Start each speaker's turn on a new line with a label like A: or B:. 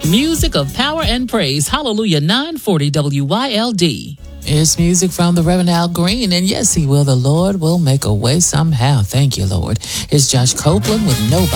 A: Music of power and praise. Hallelujah. 940 WYLD.
B: It's music from the Reverend Al Green, and yes, he will. The Lord will make a way somehow. Thank you, Lord. It's Josh Copeland with Nobody.